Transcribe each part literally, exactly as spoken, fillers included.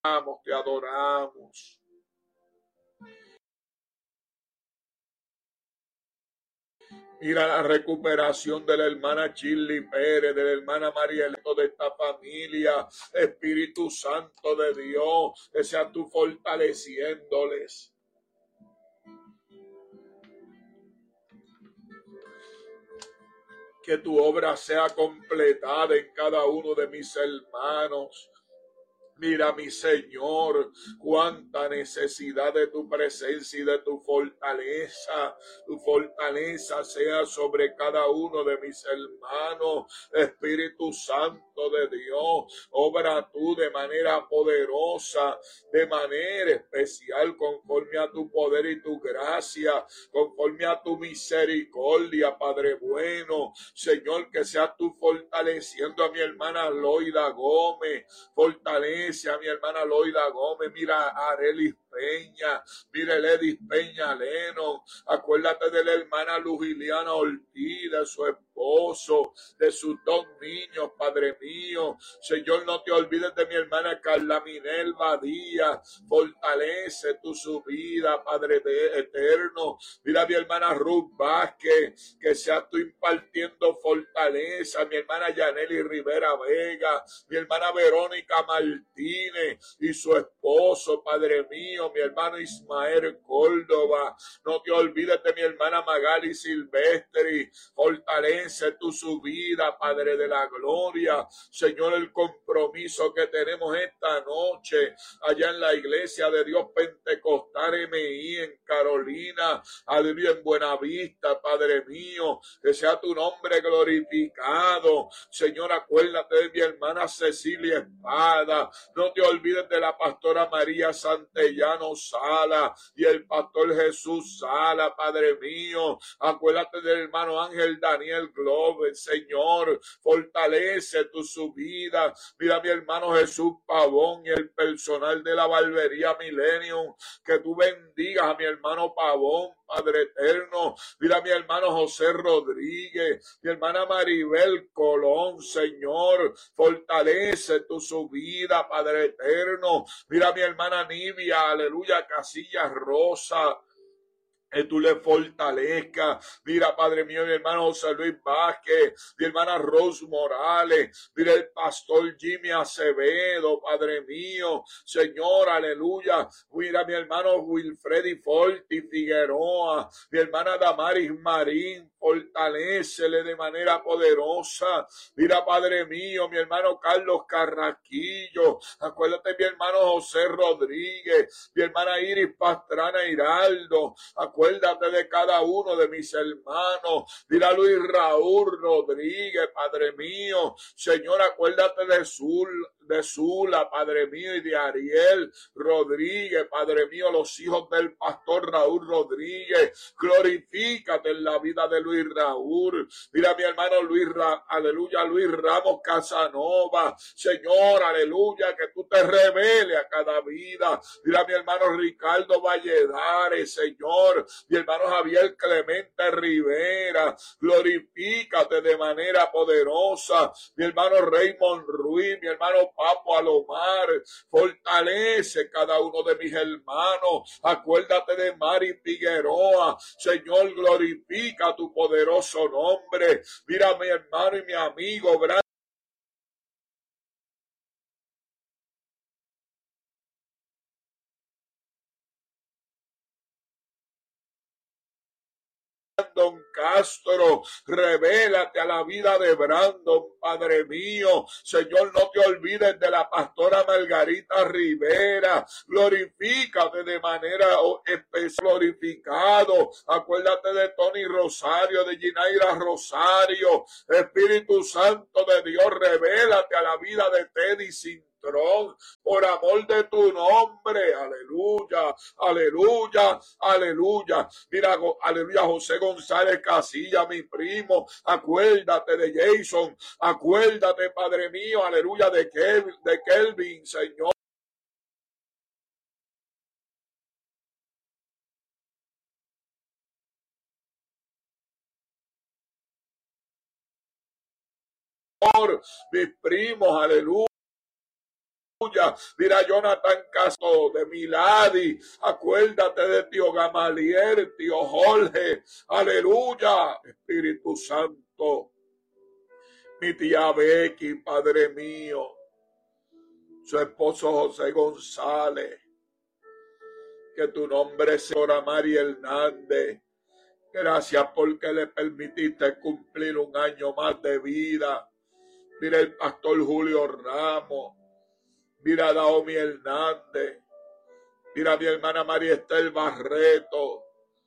te adoramos. Mira la recuperación de la hermana Shirley Pérez, de la hermana María Elena, de esta familia. Espíritu Santo de Dios, que seas tú fortaleciéndoles. Que tu obra sea completada en cada uno de mis hermanos. Mira, mi Señor, cuánta necesidad de tu presencia y de tu fortaleza. Tu fortaleza sea sobre cada uno de mis hermanos. Espíritu Santo de Dios, obra tú de manera poderosa, de manera especial, conforme a tu poder y tu gracia, conforme a tu misericordia, Padre bueno. Señor, que seas tú fortaleciendo a mi hermana Loida Gómez. Fortalece a mi hermana Loida Gómez, mira a Arelis Peña, mira a Edith Peña Leno, acuérdate de la hermana Lujiliana Ortiz, de su esposo, de sus dos niños, Padre mío. Señor, no te olvides de mi hermana Carla Minerva Díaz, fortalece tu su vida, Padre de eterno. Mira a mi hermana Ruth Vázquez, que seas tú impartiendo fortaleza, mi hermana Yaneli Rivera Vega, mi hermana Verónica Martínez y su esposo, Padre mío, mi hermano Ismael Córdoba. No te olvides de mi hermana Magali Silvestri, fortalece tu su vida, Padre de la gloria. Señor, el compromiso que tenemos esta noche allá en la iglesia de Dios Pentecostal M I en Carolina, aleluya, en Buenavista, Padre mío, que sea tu nombre glorificado. Señor, acuérdate de mi hermana Cecilia Espada, no te olvides de la pastora María Santellano Sala y el pastor Jesús Sala, Padre mío, acuérdate del hermano Ángel Daniel Glover. Señor, fortalece tu su vida. Mira a mi hermano Jesús Pavón y el personal de la barbería Millennium, que tú bendigas a mi hermano Pavón, Padre eterno. Mira a mi hermano José Rodríguez, mi hermana Maribel Colón. Señor, fortalece tu su vida, Padre eterno. Mira a mi hermana Nivia, aleluya, Casillas Rosa, que tú le fortalezcas. Mira, Padre mío, mi hermano José Luis Vázquez, mi hermana Rose Morales, mira el pastor Jimmy Acevedo, Padre mío, Señor, aleluya. Mira mi hermano Wilfredi Forti Figueroa, mi hermana Damaris Marín, fortalécele de manera poderosa. Mira, Padre mío, mi hermano Carlos Carraquillo, acuérdate mi hermano José Rodríguez, mi hermana Iris Pastrana Hiraldo, acuérdate Acuérdate de cada uno de mis hermanos. Mira Luis Raúl Rodríguez, Padre mío. Señor, acuérdate de Zul, de Zula, Padre mío, y de Ariel Rodríguez, Padre mío, los hijos del pastor Raúl Rodríguez. Glorifícate en la vida de Luis Raúl. Mira mi hermano Luis, Ra, aleluya, Luis Ramos Casanova. Señor, aleluya, que tú te reveles a cada vida. Mira mi hermano Ricardo Valladares, Señor. Mi hermano Javier Clemente Rivera, glorifícate de manera poderosa. Mi hermano Raymond Ruiz, mi hermano Papo Alomar, fortalece cada uno de mis hermanos. Acuérdate de Mari Figueroa. Señor, glorifica tu poderoso nombre. Mira mi hermano y mi amigo, gracias. Brandon Castro, revélate a la vida de Brandon, Padre mío. Señor, no te olvides de la pastora Margarita Rivera, glorifícate de manera especial, glorificado. Acuérdate de Tony Rosario, de Ginaira Rosario. Espíritu Santo de Dios, revélate a la vida de Teddy Cintrón, por amor de tu nombre. Aleluya, aleluya, aleluya. Mira, aleluya, José González Casilla, mi primo. Acuérdate de Jason, acuérdate, Padre mío, aleluya, de Kelvin, de Kelvin, Señor. Mis primos, aleluya. aleluya. Mira Jonathan Castro de Milady, acuérdate de tío Gamaliel, tío Jorge, aleluya. Espíritu Santo, mi tía Becky, Padre mío, su esposo José González, que tu nombre sea Dora María Hernández. Gracias porque le permitiste cumplir un año más de vida. Mira el pastor Julio Ramos, mira a Naomi Hernández, mira a mi hermana María Estel Barreto,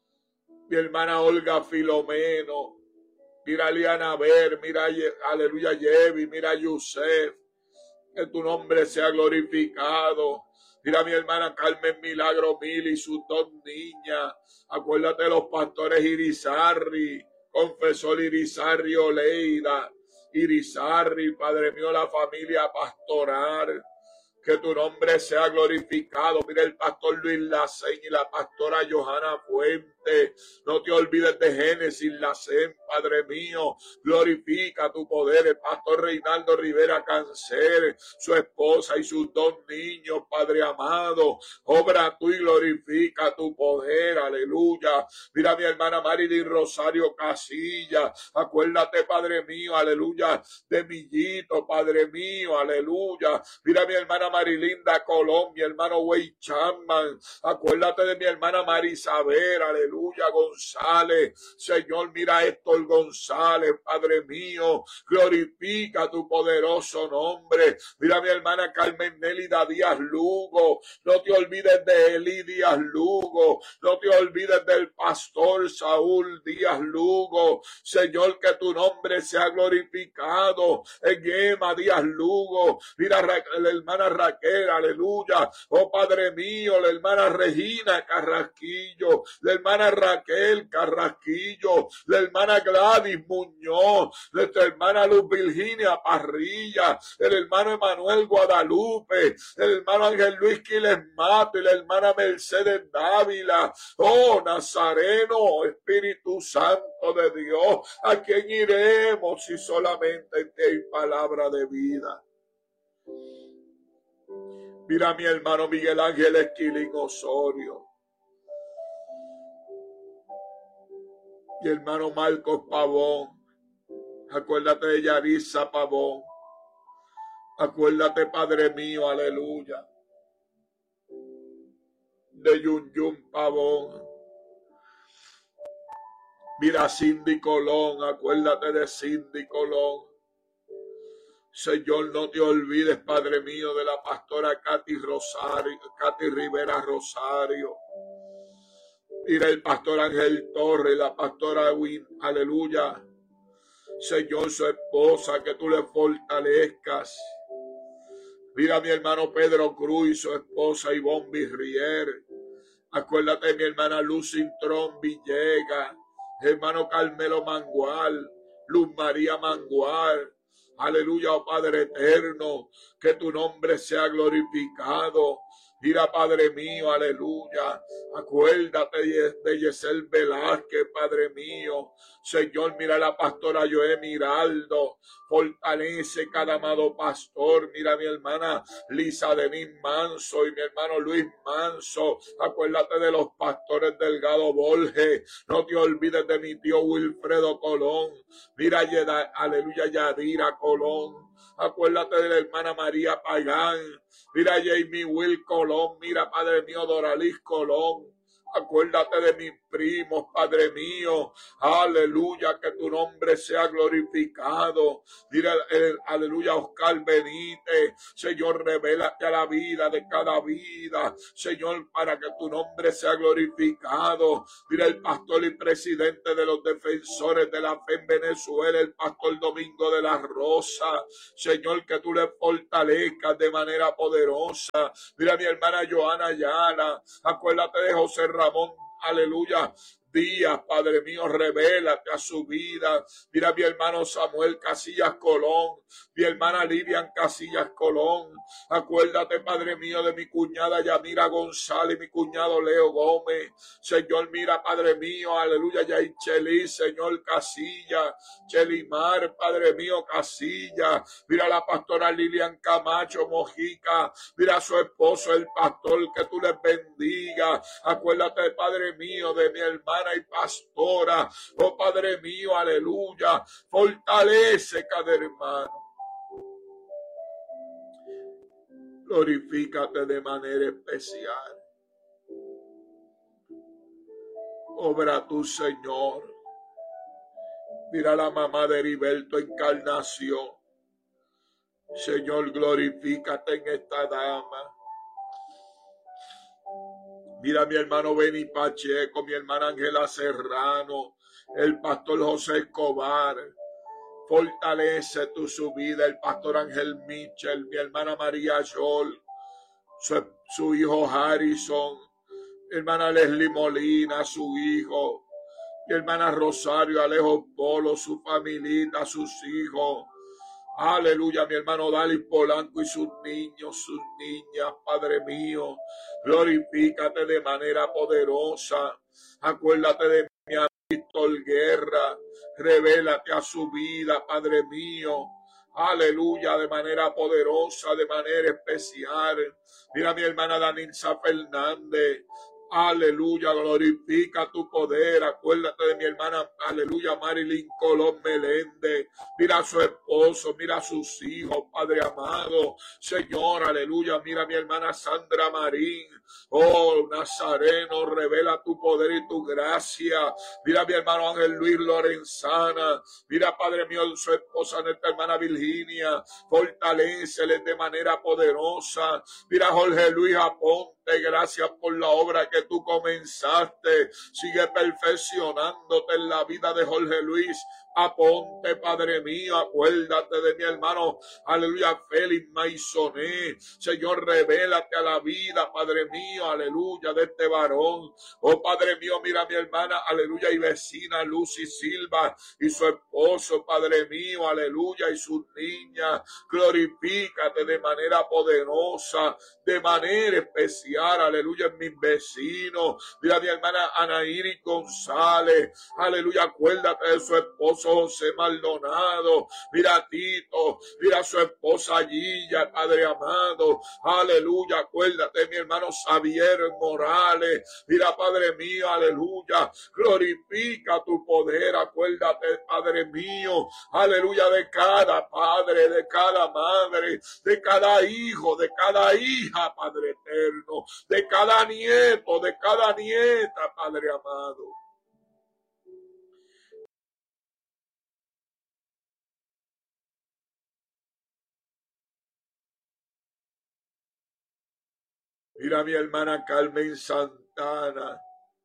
mi hermana Olga Filomeno, mira a Liana Ver, mira a aleluya Yevi, mira a Yusef, que tu nombre sea glorificado. Mira a mi hermana Carmen Milagro Mil y sus dos niñas. Acuérdate de los pastores Irizarri, confesor Irizarri Oleida, Irizarri, Padre mío, la familia pastoral. Que tu nombre sea glorificado. Mira el pastor Luis Lacén y la pastora Johanna Fuente. No te olvides de Génesis Lacén, Padre mío. Glorifica tu poder. El pastor Reinaldo Rivera Cáncer, su esposa y sus dos niños, Padre amado. Obra tú y glorifica tu poder. Aleluya. Mira a mi hermana Marilyn Rosario Casilla. Acuérdate, Padre mío, aleluya, de Millito, Padre mío, aleluya. Mira a mi hermana Marilinda Colón, mi hermano Wey Chapman, acuérdate de mi hermana Marisabel, aleluya, González, Señor, mira a Héctor González, Padre mío, glorifica tu poderoso nombre. Mira a mi hermana Carmen Nélida Díaz Lugo, no te olvides de Eli Díaz Lugo, no te olvides del pastor Saúl Díaz Lugo, Señor, que tu nombre sea glorificado. En Emma Díaz Lugo, mira la hermana Raquel, aleluya, oh Padre mío, la hermana Regina Carrasquillo, la hermana Raquel Carrasquillo, la hermana Gladys Muñoz, nuestra hermana Luz Virginia Parrilla, el hermano Emanuel Guadalupe, el hermano Ángel Luis Quiles Mato y la hermana Mercedes Dávila, oh Nazareno, Espíritu Santo de Dios, ¿a quién iremos si solamente en ti hay palabra de vida? Mira a mi hermano Miguel Ángel Esquilín Osorio, mi hermano Marcos Pavón, acuérdate de Yarisa Pavón, acuérdate, Padre mío, aleluya, de Yun Yun Pavón. Mira a Cindy Colón, acuérdate de Cindy Colón. Señor, no te olvides, Padre mío, de la pastora Katy Rosario, Katy Rivera Rosario. Mira el pastor Ángel Torres, la pastora Win, aleluya. Señor, su esposa, que tú le fortalezcas. Mira a mi hermano Pedro Cruz y su esposa Ivonne Virrier. Acuérdate de mi hermana Luz Cintrón Villegas, hermano Carmelo Mangual, Luz María Mangual. Aleluya, oh Padre eterno, que tu nombre sea glorificado. Mira, Padre mío, aleluya. Acuérdate de Yesel Velázquez, Padre mío. Señor, mira a la pastora Joé Miraldo. Fortalece cada amado pastor. Mira a mi hermana Lisa Denis Manso y mi hermano Luis Manso. Acuérdate de los pastores Delgado Borges. No te olvides de mi tío Wilfredo Colón. Mira, Yeda, aleluya, Yadira Colón. Acuérdate de la hermana María Pagán. Mira Jamie Will Colón. Mira, Padre mío, Doralis Colón. Acuérdate de mis primos, Padre mío. Aleluya, que tu nombre sea glorificado. Mira, el, aleluya, Oscar Benítez. Señor, revélate a la vida de cada vida. Señor, para que tu nombre sea glorificado. Mira el pastor y presidente de los defensores de la fe en Venezuela, el pastor Domingo de la Rosa. Señor, que tú le fortalezcas de manera poderosa. Mira mi hermana Joana Ayala. Acuérdate de José Ramón, aleluya, días, Padre mío, revélate a su vida. Mira a mi hermano Samuel Casillas Colón, mi hermana Lilian Casillas Colón. Acuérdate, Padre mío, de mi cuñada Yamira González, mi cuñado Leo Gómez. Señor, mira, Padre mío, aleluya, Yaicheli, Señor Casillas, Chelimar, Padre mío, Casillas. Mira a la pastora Lilian Camacho Mojica. Mira a su esposo, el pastor, que tú les bendiga. Acuérdate, Padre mío, de mi hermana y pastora. Oh, Padre mío, aleluya. Fortalece cada hermano. Glorifícate de manera especial. Obra tu Señor. Mira a la mamá de Heriberto Encarnación. Señor, glorifícate en esta dama. Mira a mi hermano Beni Pacheco, mi hermana Ángela Serrano, el pastor José Escobar. Fortalece tu su vida, el pastor Ángel Mitchell, mi hermana María Yol, su, su hijo Harrison, mi hermana Leslie Molina, su hijo, mi hermana Rosario Alejo Polo, su familita, sus hijos. Aleluya, mi hermano Dalis Polanco y sus niños, sus niñas, Padre mío. Glorifícate de manera poderosa. Acuérdate de mi Víctor Guerra. Revélate a su vida, Padre mío. Aleluya, de manera poderosa, de manera especial. Mira a mi hermana Danilza Fernández. Aleluya, glorifica tu poder. Acuérdate de mi hermana, aleluya, Marilyn Colón Meléndez. Mira a su esposo, mira a sus hijos, Padre amado. Señor, aleluya, mira a mi hermana Sandra Marín. Oh, Nazareno, revela tu poder y tu gracia. Mira a mi hermano Ángel Luis Lorenzana. Mira, Padre mío, su esposa, nuestra hermana Virginia. Fortaléceles de manera poderosa. Mira a Jorge Luis Aponte. Gracias por la obra que tú comenzaste. Sigue perfeccionándote en la vida de Jorge Luis Aponte, Padre mío. Acuérdate de mi hermano, aleluya, Félix Maisoné. Señor, revélate a la vida, Padre mío, aleluya, de este varón. Oh, Padre mío, mira a mi hermana, aleluya, y vecina Lucy Silva y su esposo, Padre mío, aleluya, y sus niñas. Glorifícate de manera poderosa, de manera especial, aleluya, en mis vecinos. Mira a mi hermana Anaíri González, aleluya, acuérdate de su esposo José Maldonado. Mira a Tito, mira a su esposa Gilla, Padre amado, aleluya, acuérdate de mi hermano Xavier Morales. Mira, Padre mío, aleluya, glorifica tu poder. Acuérdate, Padre mío, aleluya, de cada padre, de cada madre, de cada hijo, de cada hija, Padre eterno, de cada nieto, de cada nieta, Padre amado. Mira a mi hermana Carmen Santana.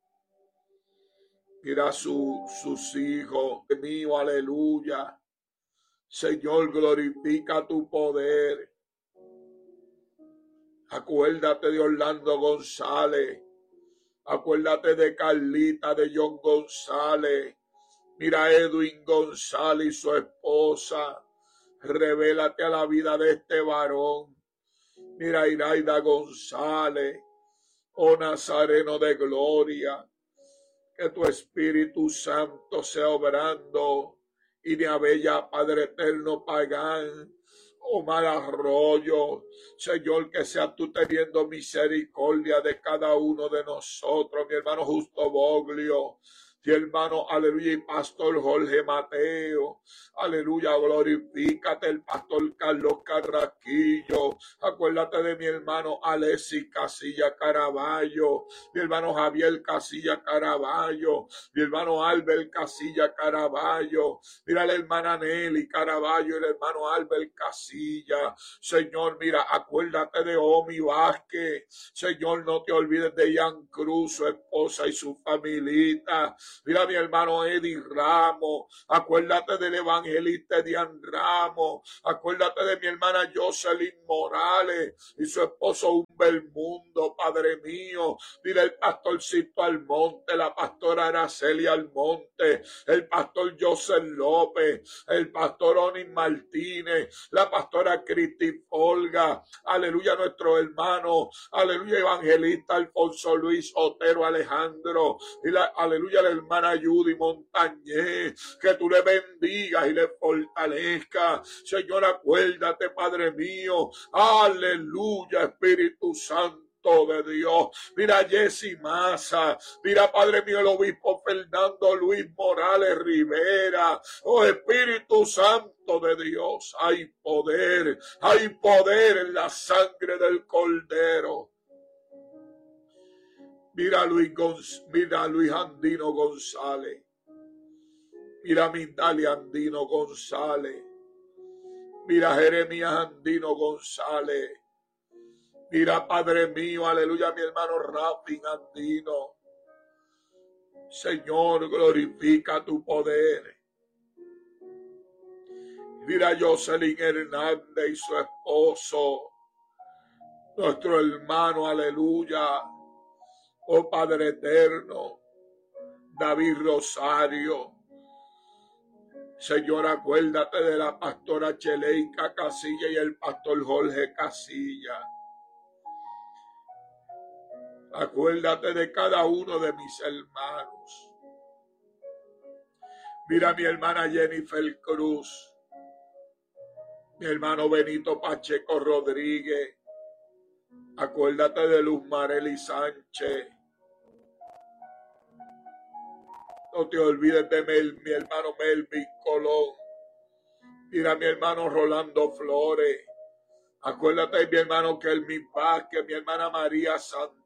Mira a su, sus hijos. Mío, aleluya. Señor, glorifica tu poder. Acuérdate de Orlando González. Acuérdate de Carlita, de John González. Mira a Edwin González y su esposa. Revélate a la vida de este varón. Mira a Iraida González. Oh Nazareno de gloria. Que tu Espíritu Santo sea obrando. Y de Abella, Padre eterno, Pagán, Omar Arroyo, Señor, que sea tú teniendo misericordia de cada uno de nosotros, mi hermano Justo Boglio, mi hermano, aleluya, y pastor Jorge Mateo, aleluya, glorifícate, el pastor Carlos Carraquillo, acuérdate de mi hermano Alexis Casilla Caraballo, mi hermano Javier Casilla Caraballo, mi hermano Albert Casilla Caraballo, mira la hermana Nelly Caraballo, el hermano Albert Casilla, Señor, mira, acuérdate de Omi Vázquez, Señor, no te olvides de Ian Cruz, su esposa y su familita, Mira mi hermano Eddie Ramos. Acuérdate del evangelista Edian Ramos. Acuérdate de mi hermana Jocelyn Morales y su esposo Humber Mundo, Padre mío. Mira el pastorcito Almonte, la pastora Araceli Almonte, el pastor Joseph López, el pastor Onis Martínez, la pastora Cristi Olga, aleluya, nuestro hermano, aleluya, evangelista Alfonso Luis Otero Alejandro, y la, aleluya, la hermana Judy Montañez, que tú le bendigas y le fortalezcas. Señor, acuérdate, Padre mío, aleluya, Espíritu Santo de Dios. Mira Jessy Maza, mira Padre mío el obispo Fernando Luis Morales Rivera. Oh Espíritu Santo de Dios, hay poder, hay poder en la sangre del Cordero. Mira Luis Gonz, mira Luis Andino González, mira Mindalia Andino González, mira Jeremías Andino González. Mira, Padre mío, aleluya, mi hermano Rafi Andino. Señor, glorifica tu poder. Mira, Jocelyn Hernández y su esposo, nuestro hermano, aleluya. Oh Padre eterno, David Rosario. Señor, acuérdate de la pastora Cheleika Casilla y el pastor Jorge Casilla. Acuérdate de cada uno de mis hermanos. Mira mi hermana Jennifer Cruz, mi hermano Benito Pacheco Rodríguez. Acuérdate de Luz Marely Sánchez. No te olvides de Mel, mi hermano Melvin Colón. Mira mi hermano Rolando Flores. Acuérdate de mi hermano Kelvin Vázquez, mi hermana María Santana.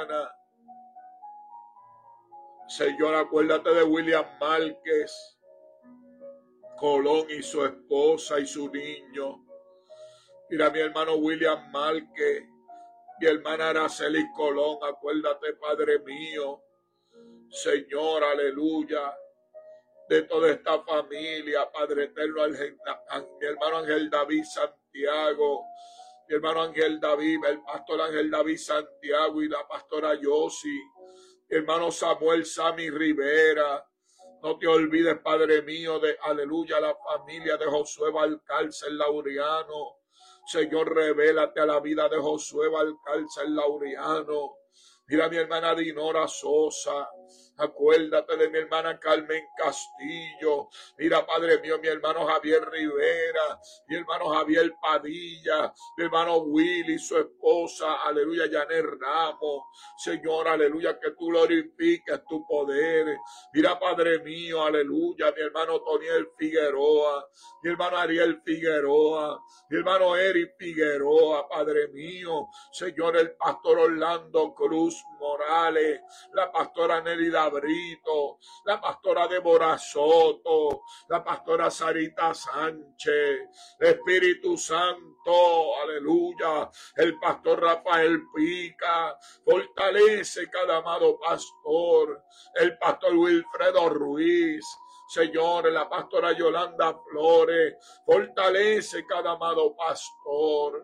Señor, acuérdate de William Márquez Colón y su esposa y su niño. Mira mi hermano William Márquez, mi hermana Araceli Colón. Acuérdate, Padre mío, Señor, aleluya, de toda esta familia, Padre eterno, mi hermano Ángel David Santiago, mi hermano Ángel David, el pastor Ángel David Santiago y la pastora Yossi, mi hermano Samuel Sammy Rivera. No te olvides, Padre mío, de aleluya, la familia de Josué Valcárcel Laureano. Señor, revélate a la vida de Josué Valcárcel Laureano. Mira mi hermana Dinora Sosa. Acuérdate de mi hermana Carmen Castillo. Mira, Padre mío, mi hermano Javier Rivera, mi hermano Javier Padilla, mi hermano Willy, su esposa, aleluya, Janet Ramos. Señor, aleluya, que tú glorifiques tu poder. Mira, Padre mío, aleluya, mi hermano Toniel Figueroa, mi hermano Ariel Figueroa, mi hermano Eric Figueroa, Padre mío. Señor, el pastor Orlando Cruz Morales, la pastora Nelida Brito, la pastora Débora Soto, la pastora Sarita Sánchez, Espíritu Santo, aleluya, el pastor Rafael Pica. Fortalece cada amado pastor, el pastor Wilfredo Ruiz. Señor, la pastora Yolanda Flores. Fortalece cada amado pastor.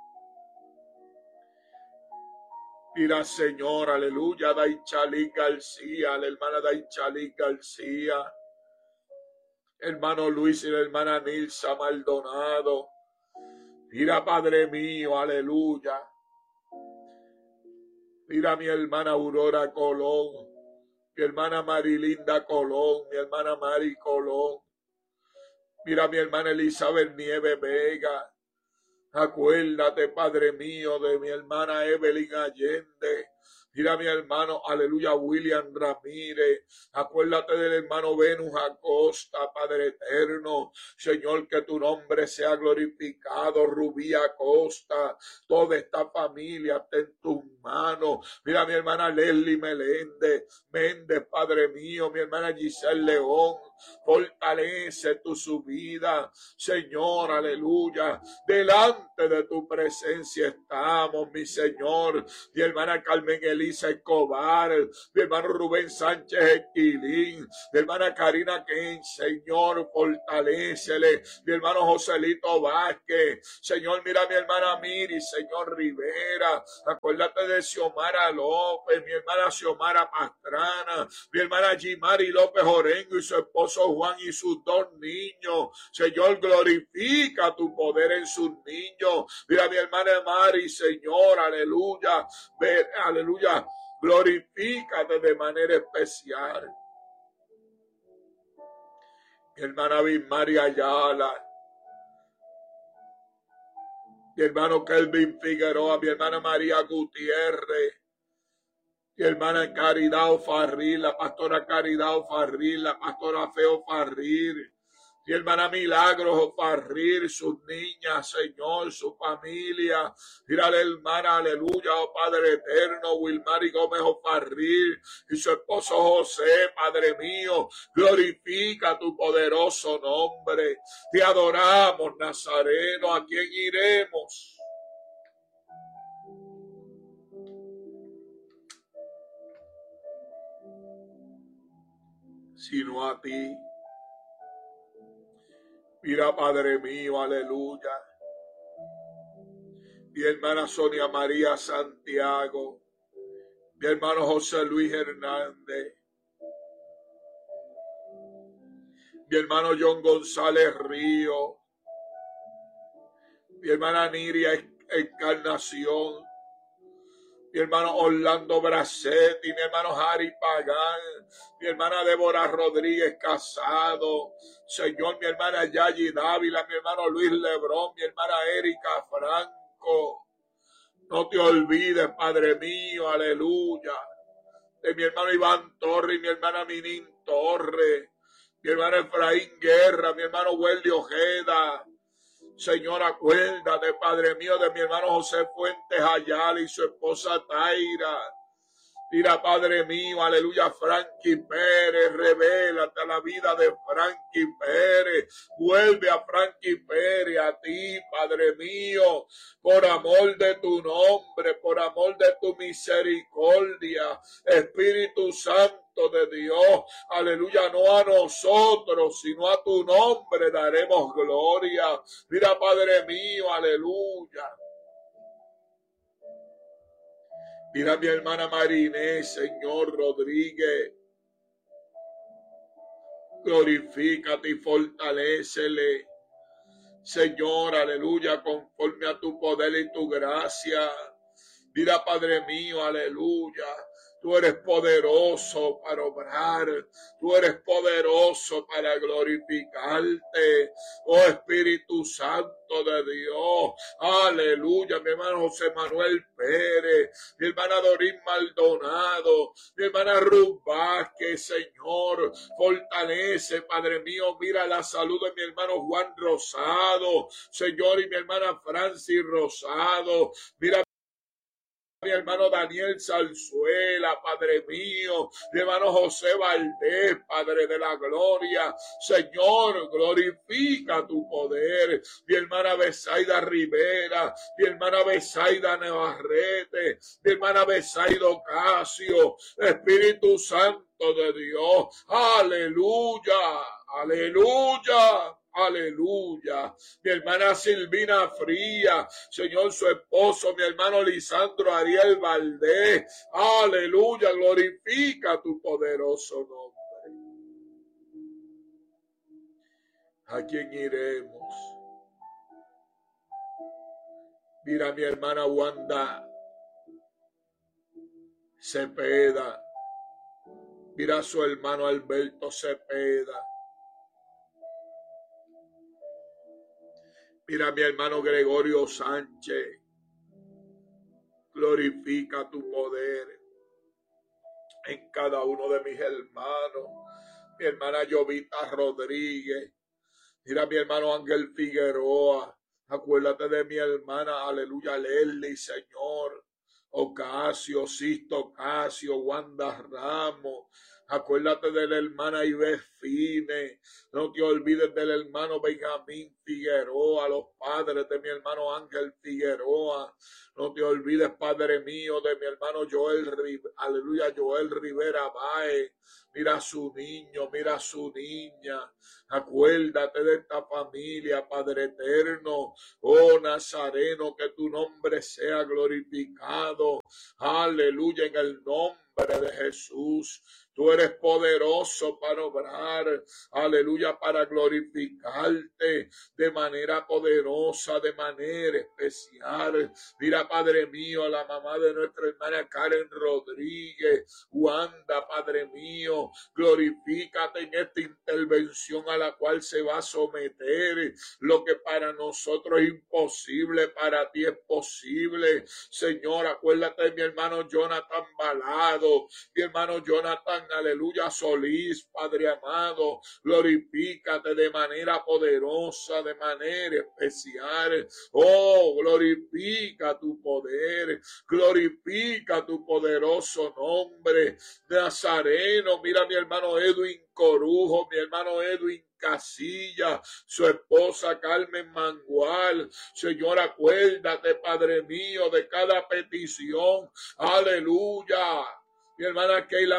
Mira, Señor, aleluya, Daichali García, la hermana Daichali García, hermano Luis y la hermana Nilsa Maldonado. Mira, Padre mío, aleluya. Mira mi hermana Aurora Colón, mi hermana Marilinda Colón, mi hermana Mari Colón. Mira mi hermana Elizabeth Nieve Vega. Acuérdate, Padre mío, de mi hermana Evelyn Allende. Mira mi hermano, aleluya, William Ramírez. Acuérdate del hermano Venus Acosta, Padre eterno. Señor, que tu nombre sea glorificado. Rubí Acosta, toda esta familia está en tus manos. Mira mi hermana Leslie Meléndez, Méndez, Padre mío, mi hermana Giselle León. Fortalece tu subida, Señor, aleluya. Delante de tu presencia estamos, mi Señor. Mi hermana Carmen Carmen Elisa Escobar, mi hermano Rubén Sánchez Esquilín, mi hermana Karina Ken, Señor, fortalécele, mi hermano Joselito Vázquez, Señor, mira a mi hermana Miri, Señor Rivera, acuérdate de Xiomara López, mi hermana Xiomara Pastrana, mi hermana Gimari López Orengo y su esposo Juan y sus dos niños, Señor, glorifica tu poder en sus niños, mira a mi hermana Mari, Señor, aleluya, ve, aleluya, glorifícate de manera especial. Mi hermana Bismaria Ayala, mi hermano Kelvin Figueroa, mi hermana María Gutiérrez, mi hermana Caridad Farril, la pastora Caridad Farril, la pastora Feo Farril, mi hermana Milagros Farril, sus niñas, Señor, su familia, mira la hermana, aleluya, oh Padre eterno, Wilmary Gómez Farril y su esposo José, Padre mío, glorifica tu poderoso nombre, te adoramos, Nazareno, ¿a quién iremos? Sino a ti. Mira, Padre mío, aleluya. Mi hermana Sonia María Santiago, mi hermano José Luis Hernández, mi hermano John González Río, mi hermana Niria Encarnación, mi hermano Orlando Bracetti, mi hermano Harry Pagán, mi hermana Débora Rodríguez Casado, Señor, mi hermana Yayi Dávila, mi hermano Luis Lebrón, mi hermana Erika Franco. No te olvides, Padre mío, aleluya, de mi hermano Iván Torres y mi hermana Minin Torres, mi hermano Efraín Guerra, mi hermano Weldy Ojeda. Señor, acuérdate, Padre mío, de mi hermano José Fuentes Ayala y su esposa Taira. Mira, Padre mío, aleluya, Frankie Pérez, revélate a la vida de Frankie Pérez. Vuelve a Frankie Pérez, a ti, Padre mío, por amor de tu nombre, por amor de tu misericordia. Espíritu Santo de Dios, aleluya, no a nosotros, sino a tu nombre daremos gloria. Mira, Padre mío, aleluya. Mira a mi hermana Marinés, Señor Rodríguez. Glorifícate y fortalécele. Señor, aleluya, conforme a tu poder y tu gracia. Mira, Padre mío, aleluya. Tú eres poderoso para obrar. Tú eres poderoso para glorificarte. Oh Espíritu Santo de Dios. Aleluya. Mi hermano José Manuel Pérez. Mi hermana Dorín Maldonado. Mi hermana Ruth Vázquez, Señor. Fortalece, Padre mío. Mira la salud de mi hermano Juan Rosado. Señor, y mi hermana Francis Rosado. Mira mi hermano Daniel Zarzuela, Padre mío, mi hermano José Valdés, Padre de la gloria, Señor, glorifica tu poder, mi hermana Besaida Rivera, mi hermana Besaida Navarrete, mi hermana Besaida Ocasio, Espíritu Santo de Dios, aleluya, aleluya. Aleluya. Mi hermana Silvina Fría, Señor, su esposo, mi hermano Lisandro Ariel Valdés. Aleluya. Glorifica tu poderoso nombre. ¿A quién iremos? Mira a mi hermana Wanda Cepeda. Mira a su hermano Alberto Cepeda. Mira a mi hermano Gregorio Sánchez. Glorifica tu poder en cada uno de mis hermanos. Mi hermana Jovita Rodríguez. Mira a mi hermano Ángel Figueroa. Acuérdate de mi hermana, aleluya, Leslie, Señor. Ocasio, Sisto Ocasio, Wanda Ramos. Acuérdate de la hermana Ives Fine. No te olvides del hermano Benjamín Figueroa, los padres de mi hermano Ángel Figueroa. No te olvides, Padre mío, de mi hermano Joel, aleluya, Joel Rivera Baez. Mira a su niño, mira a su niña. Acuérdate de esta familia, Padre eterno. Oh Nazareno, que tu nombre sea glorificado. Aleluya, en el nombre de Jesús. Tú eres poderoso para obrar, aleluya, para glorificarte de manera poderosa, de manera especial. Mira, Padre mío, a la mamá de nuestra hermana Karen Rodríguez, Wanda, Padre mío, glorifícate en esta intervención a la cual se va a someter. Lo que para nosotros es imposible, para ti es posible. Señor, acuérdate de mi hermano Jonathan Balado, mi hermano Jonathan, aleluya, Solís, Padre amado, glorifícate de manera poderosa, de manera especial. Oh, glorifica tu poder, glorifica tu poderoso nombre. Nazareno, mira mi hermano Edwin Corujo, mi hermano Edwin Casilla, su esposa Carmen Mangual. Señor, acuérdate, Padre mío, de cada petición. Aleluya. Mi hermana Keila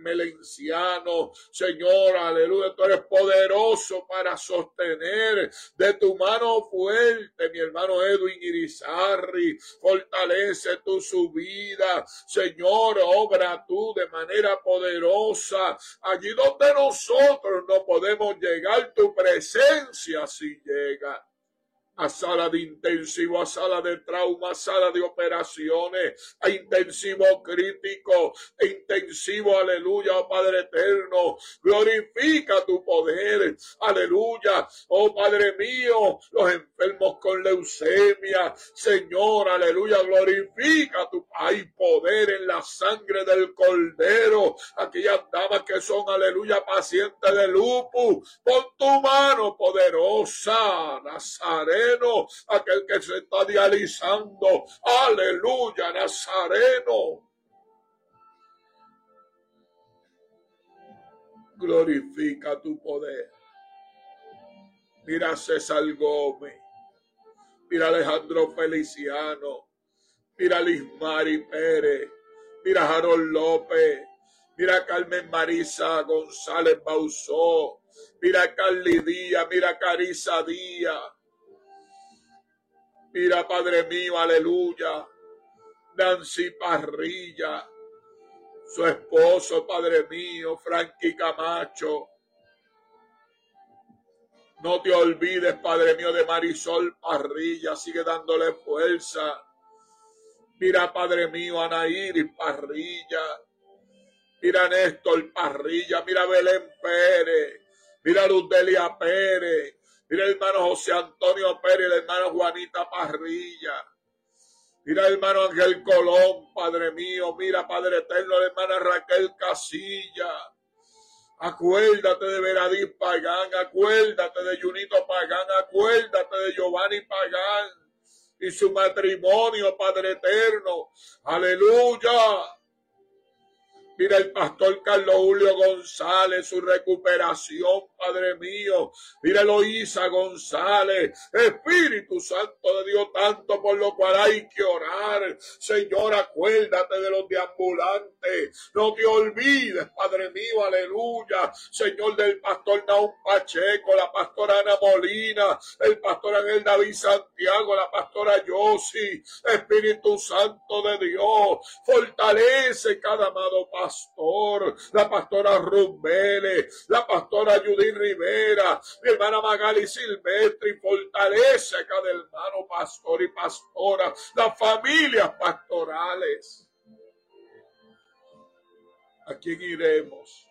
Melenciano, Señor, aleluya, tú eres poderoso para sostener de tu mano fuerte, mi hermano Edwin Irizarry, fortalece tu su vida, Señor, obra tú de manera poderosa, allí donde nosotros no podemos llegar, tu presencia sí llega. A sala de intensivo, a sala de trauma, a sala de operaciones, a intensivo crítico, a intensivo, aleluya, oh Padre eterno, glorifica tu poder, aleluya, oh Padre mío, los enfermos con leucemia, Señor, aleluya, glorifica tu, hay poder en la sangre del Cordero, aquellas damas que son, aleluya, pacientes de lupus, pon tu mano poderosa, Nazareno, aquel que se está dializando, aleluya, Nazareno, glorifica tu poder. Mira a César Gómez, mira a Alejandro Feliciano, mira a Lismari Pérez, mira a Harold López, mira a Carmen Marisa González Bauzó, mira a Carly Díaz, mira a Carissa Díaz. Mira, Padre mío, aleluya, Nancy Parrilla, su esposo, Padre mío, Frankie Camacho. No te olvides, Padre mío, de Marisol Parrilla, sigue dándole fuerza. Mira, Padre mío, Anairis Parrilla. Mira, Néstor Parrilla, mira, Belén Pérez, mira, Luzdelia Pérez. Mira el hermano José Antonio Pérez, la hermana Juanita Parrilla. Mira el hermano Ángel Colón, Padre mío. Mira, Padre eterno, la hermana Raquel Casilla. Acuérdate de Veradís Pagán, acuérdate de Junito Pagán, acuérdate de Giovanni Pagán y su matrimonio, Padre eterno. Aleluya. Mira el pastor Carlos Julio González, su recuperación, Padre mío. Mira Eloísa González, Espíritu Santo de Dios, tanto por lo cual hay que orar. Señor, acuérdate de los deambulantes. No te olvides, Padre mío, aleluya. Señor, del pastor Naum Pacheco, la pastora Ana Molina, el pastor Ángel David Santiago, la pastora Yossi. Espíritu Santo de Dios, fortalece cada amado pastor. Pastor, la pastora Ruth Vélez, la pastora Judith Rivera, mi hermana Magali Silvestre, y fortalece a cada hermano pastor y pastora, las familias pastorales. ¿A quién iremos?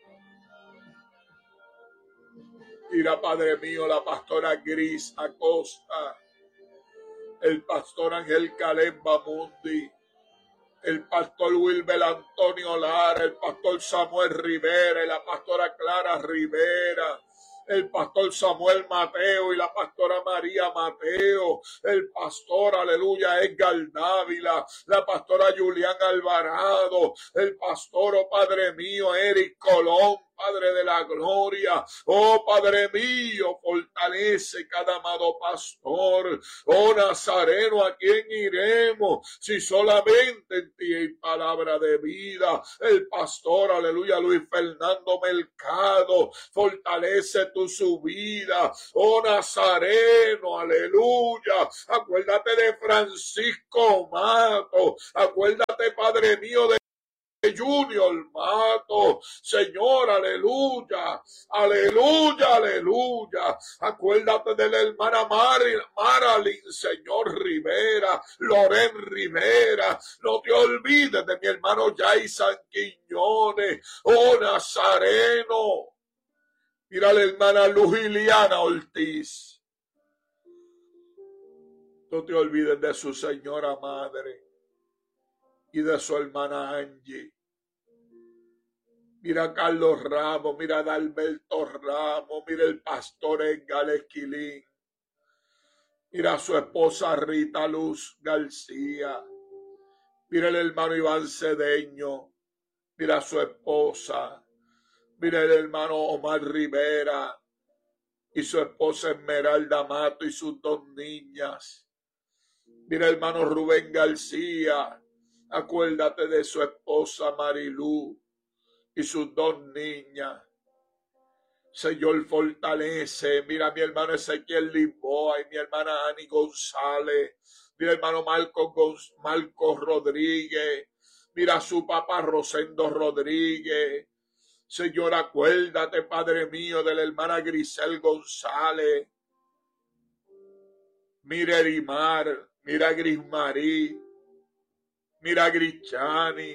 Irá, Padre mío, la pastora Gris Acosta, el pastor Ángel Caleb Bamundi, el pastor Wilber Antonio Lara, el pastor Samuel Rivera y la pastora Clara Rivera. el pastor Samuel Mateo y la pastora María Mateo, el pastor, aleluya, Edgar Dávila, la pastora Julián Alvarado, el pastor, oh Padre mío, Eric Colón, Padre de la gloria, oh Padre mío, fortalece cada amado pastor, oh Nazareno, ¿a quién iremos si solamente en ti hay palabra de vida? El pastor, aleluya, Luis Fernando Mercado, fortalece tu su vida, oh Nazareno, aleluya, acuérdate de Francisco Mato, acuérdate, Padre mío, de Junior Mato, Señor, aleluya, aleluya, aleluya. Acuérdate de la hermana Marilyn, Señor Rivera, Loren Rivera. No te olvides de mi hermano Jaisan Quiñones, oh Nazareno. Mira a la hermana Luz Iliana Ortiz. No te olvides de su señora madre y de su hermana Angie. Mira a Carlos Ramos, mira a Dalberto Ramos, mira el pastor Edgar Esquilín. Mira a su esposa Rita Luz García. Mira el hermano Iván Cedeño. Mira a su esposa. Mira el hermano Omar Rivera y su esposa Esmeralda Mato y sus dos niñas. Mira el hermano Rubén García. Acuérdate de su esposa Marilú y sus dos niñas. Señor, fortalece. Mira a mi hermano Ezequiel Lisboa y mi hermana Ani González. Mira hermano Marco, Gonz Marco Rodríguez. Mira a su papá Rosendo Rodríguez. Señor, acuérdate, Padre mío, de la hermana Grisel González. Mira Erimar. Mira Grismarí. Mira Grichani,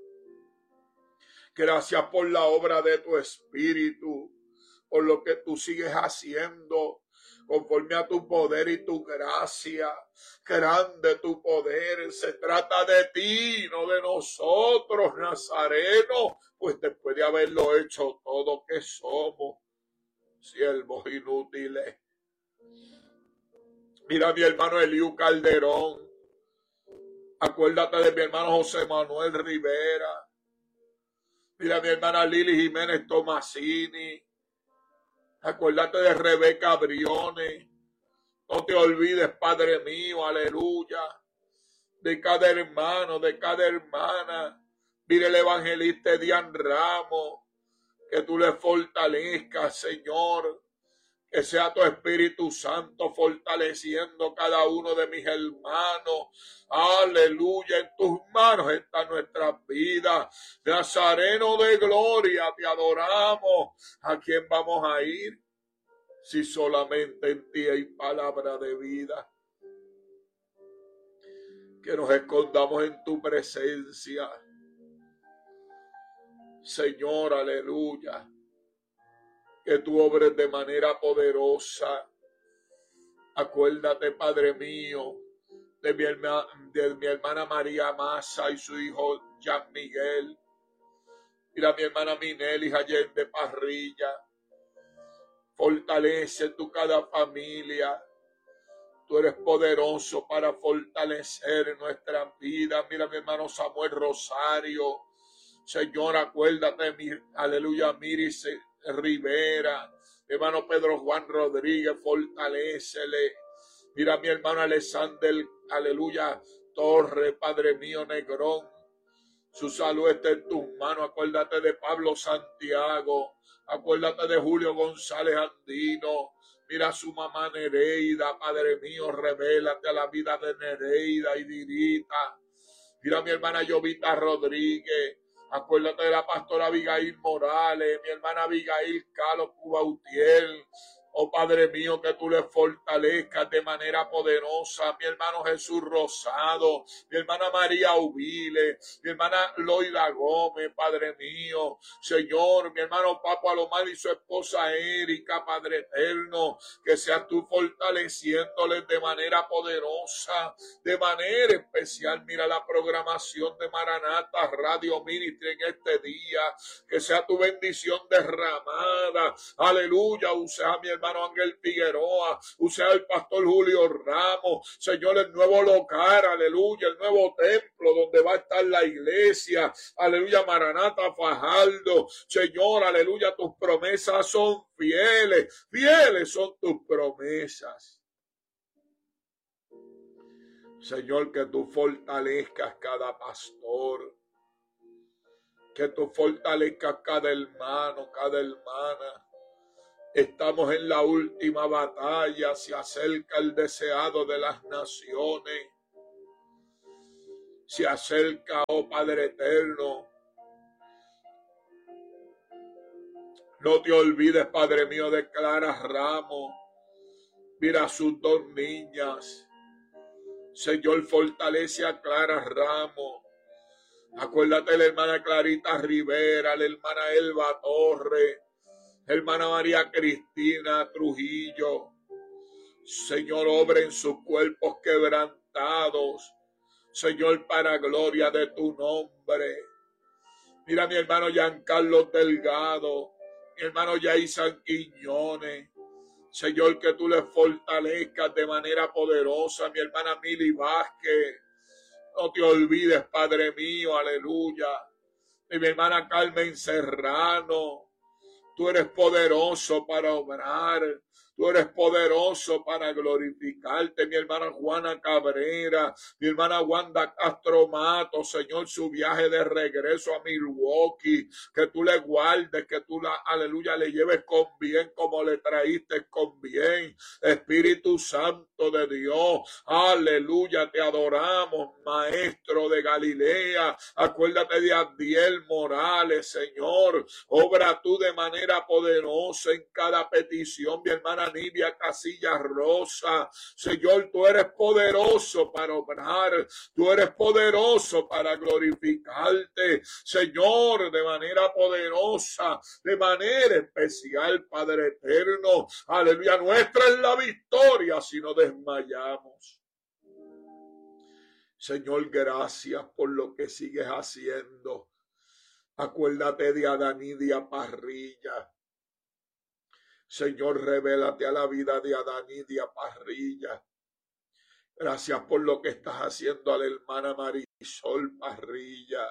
gracias por la obra de tu Espíritu, por lo que tú sigues haciendo, conforme a tu poder y tu gracia. Grande tu poder, se trata de ti, no de nosotros, Nazareno, pues después de haberlo hecho todo, que somos siervos inútiles. Mira a mi hermano Eliu Calderón. Acuérdate de mi hermano José Manuel Rivera. Mira a mi hermana Lili Jiménez Tomasini. Acuérdate de Rebeca Briones. No te olvides, Padre mío, aleluya, de cada hermano, de cada hermana. Mira el evangelista Dian Ramos. Que tú le fortalezcas, Señor. Que sea tu Espíritu Santo fortaleciendo cada uno de mis hermanos. Aleluya, en tus manos está nuestra vida. Nazareno de gloria, te adoramos. ¿A quién vamos a ir? Si solamente en ti hay palabra de vida. Que nos escondamos en tu presencia. Señor, aleluya. Que tú obres de manera poderosa. Acuérdate, Padre mío, de mi, herma, de mi hermana María Massa y su hijo Jean Miguel. Mira mi hermana Mineli Allende Parrilla. Fortalece tú cada familia. Tú eres poderoso para fortalecer nuestras vidas. Mira mi hermano Samuel Rosario. Señor, acuérdate, mi, aleluya, Miris Rivera, mi hermano Pedro Juan Rodríguez, fortalécele. Mira a mi hermano Alexander, aleluya, Torre, Padre mío, Negrón. Su salud está en tus manos. Acuérdate de Pablo Santiago. Acuérdate de Julio González Andino. Mira a su mamá Nereida, Padre mío, revélate a la vida de Nereida y Dirita. Mira a mi hermana Jovita Rodríguez. Acuérdate de la pastora Abigail Morales, mi hermana Abigail Calo Cubautiel. Oh Padre mío, que tú le fortalezcas de manera poderosa. Mi hermano Jesús Rosado, mi hermana María Ubile, mi hermana Loida Gómez, Padre mío. Señor, mi hermano Papo Alomar y su esposa Erika, Padre eterno, que seas tú fortaleciéndoles de manera poderosa, de manera especial. Mira la programación de Maranata Radio Ministry en este día, que sea tu bendición derramada. Aleluya, usa a mi hermano Ángel Figueroa, usa al pastor Julio Ramos, Señor, el nuevo local, aleluya, el nuevo templo donde va a estar la iglesia, aleluya, Maranata Fajardo, Señor, aleluya, tus promesas son fieles, fieles son tus promesas. Señor, que tú fortalezcas cada pastor, que tú fortalezcas cada hermano, cada hermana. Estamos en la última batalla, se acerca el deseado de las naciones. Se acerca, oh Padre eterno. No te olvides, Padre mío, de Clara Ramos. Mira a sus dos niñas. Señor, fortalece a Clara Ramos. Acuérdate de la hermana Clarita Rivera, la hermana Elba Torres, hermana María Cristina Trujillo. Señor, obra en sus cuerpos quebrantados. Señor, para gloria de tu nombre. Mira a mi hermano Giancarlo Delgado, mi hermano Yaisan Quiñones. Señor, que tú le fortalezcas de manera poderosa. Mi hermana Mili Vázquez. No te olvides, Padre mío, aleluya. Y mi hermana Carmen Serrano. Tú eres poderoso para obrar. Tú eres poderoso para glorificarte. Mi hermana Juana Cabrera, mi hermana Wanda Castro Mato, Señor, su viaje de regreso a Milwaukee, que tú le guardes, que tú la, aleluya, le lleves con bien como le traíste con bien. Espíritu Santo de Dios, aleluya, te adoramos, Maestro de Galilea. Acuérdate de Abdiel Morales, Señor, obra tú de manera poderosa en cada petición, mi hermana Nibia Casillas Rosa. Señor, tú eres poderoso para obrar, tú eres poderoso para glorificarte, Señor, de manera poderosa, de manera especial, Padre eterno. Aleluya, nuestra es la victoria si no desmayamos. Señor, gracias por lo que sigues haciendo. Acuérdate de Adanidia Parrilla. Señor, revélate a la vida de Adanidia Parrilla. Gracias por lo que estás haciendo a la hermana Marisol Parrilla.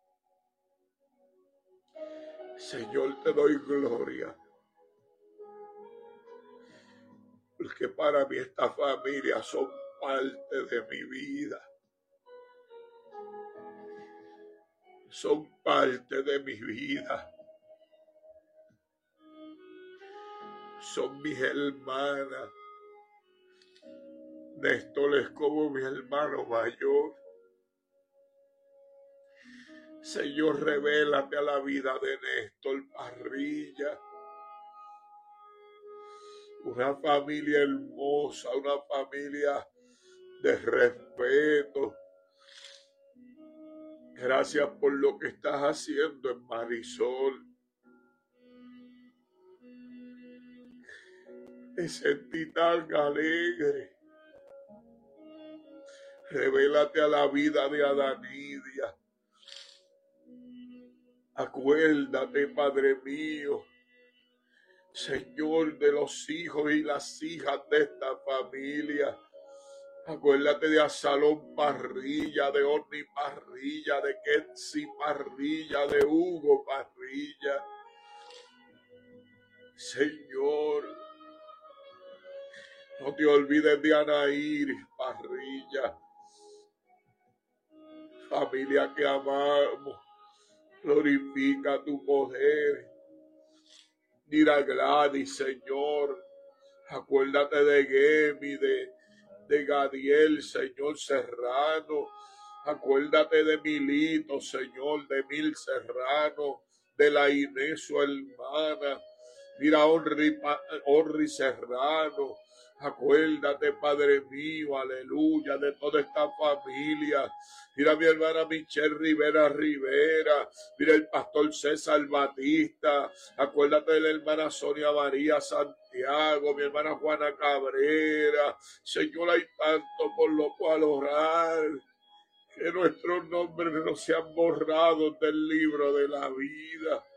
Señor, te doy gloria. Porque para mí esta familia son parte de mi vida. Son parte de mi vida. Son mis hermanas. Néstor es como mi hermano mayor. Señor, revélate a la vida de Néstor Parrilla. Una familia hermosa, una familia de respeto. Gracias por lo que estás haciendo en Marisol. Me sentí tan alegre. Revélate a la vida de Adanidia. Acuérdate, Padre mío, Señor, de los hijos y las hijas de esta familia. Acuérdate de Absalón Parrilla, de Orni Parrilla, de Ketsi Parrilla, de Hugo Parrilla. Señor, no te olvides de Ana Iris Parrilla. Familia que amamos, glorifica tu poder. Mira Gladys, Señor, acuérdate de Gemi, de, de Gadiel, Señor Serrano. Acuérdate de Milito, Señor, de Mil Serrano, de la Inés, su hermana. Mira, Orri, Orri Serrano. Acuérdate, Padre mío, aleluya, de toda esta familia. Mira mi hermana Michelle Rivera Rivera. Mira el pastor César Batista. Acuérdate de la hermana Sonia María Santiago, mi hermana Juana Cabrera. Señor, hay tanto por lo cual orar. Que nuestros nombres no sean borrados del libro de la vida.